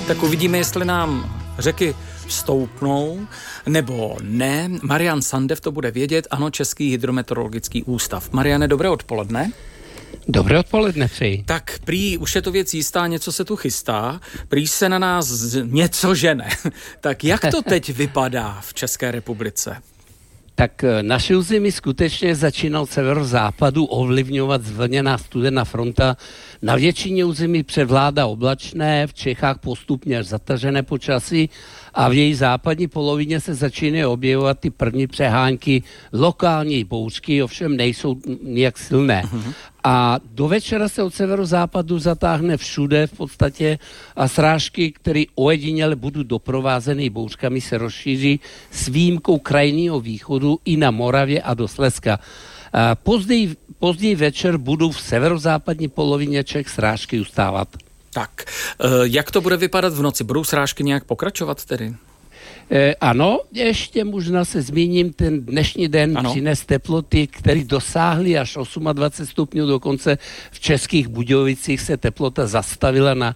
Tak uvidíme, jestli nám řeky stoupnou nebo ne. Marian Sandev to bude vědět, ano, Český hydrometeorologický ústav. Mariane, dobré odpoledne. Dobré odpoledne přeji. Tak prý už je to věc jistá, něco se tu chystá, prý se na nás něco žene. Tak jak to teď vypadá v České republice? Tak naše území skutečně začínal severozápadu ovlivňovat zvlněná studená fronta. Na většině území převládá oblačné, v Čechách postupně až zatažené počasí a v její západní polovině se začínají objevovat ty první přehánky. Lokální bouřky ovšem nejsou nijak silné. A do večera se od severozápadu zatáhne všude v podstatě a srážky, které ojediněle budou doprovázeny bouřkami, se rozšíří s výjimkou krajního východu i na Moravě a do Slezska. Později večer budou v severozápadní polovině Čech srážky ustávat. Tak, jak to bude vypadat v noci? Budou srážky nějak pokračovat tedy? Ano, ještě možná se zmíním, ten dnešní den přines teploty, které dosáhly až 28 stupňů, dokonce v Českých Budějovicích se teplota zastavila na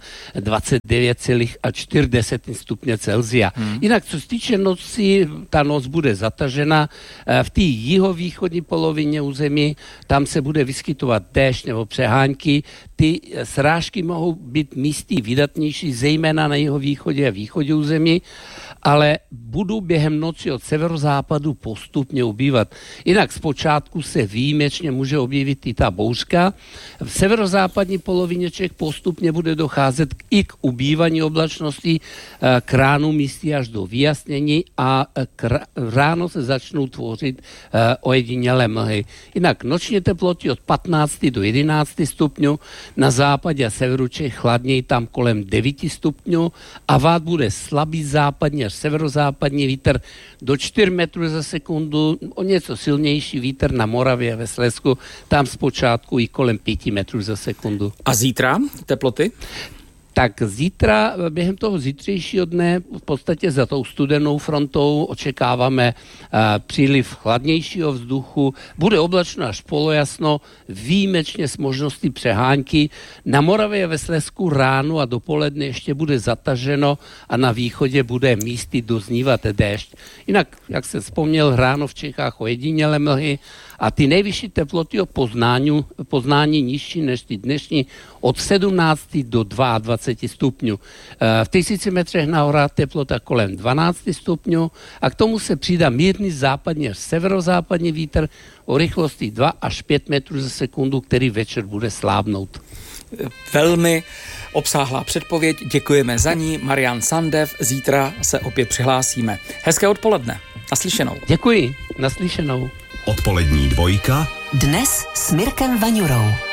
29,4 stupně Celsia. Jinak, co se týče noci, ta noc bude zatažena. V té jihovýchodní polovině území, tam se bude vyskytovat déšť nebo přehánky. Ty srážky mohou být místy vydatnější, zejména na jihovýchodě a východě území, ale budou během noci od severozápadu postupně ubývat. Jinak zpočátku se výjimečně může objevit i ta bouřka. V severozápadní polovině Čech postupně bude docházet i k ubývání oblačností, k ránu místy až do vyjasnění a ráno se začnou tvořit ojedinělé mlhy. Jinak noční teploty od 15 do 11 stupňů, na západě a severu Čech chladněji, tam kolem 9 stupňů a vát bude slabý západní až severozápadní vítr do 4 metrů za sekundu, o něco silnější vítr na Moravě a ve Slezsku, tam zpočátku i kolem 5 metrů za sekundu. A zítra teploty? Tak zítra, během toho zítřejšího dne, v podstatě za tou studenou frontou očekáváme příliv chladnějšího vzduchu. Bude oblačno až polojasno, výjimečně s možností přehánky. Na Moravě a ve Slezsku ráno a dopoledne ještě bude zataženo a na východě bude místy doznívat déšť. Jinak, jak jsem vzpomněl, ráno v Čechách ojedinělé mlhy a ty nejvyšší teploty o poznání nižší než ty dnešní od 17 do 22 stupňů. V 1000 metrech nahoře teplota kolem 12 stupňů a k tomu se přidá mírný západní až severozápadní vítr o rychlosti 2 až 5 metrů za sekundu, který večer bude slábnout. Velmi obsáhlá předpověď, děkujeme za ní. Marian Sandev, zítra se opět přihlásíme. Hezké odpoledne, naslyšenou. Děkuji, naslyšenou. Odpolední dvojka. Dnes s Mirkem Vaňurou.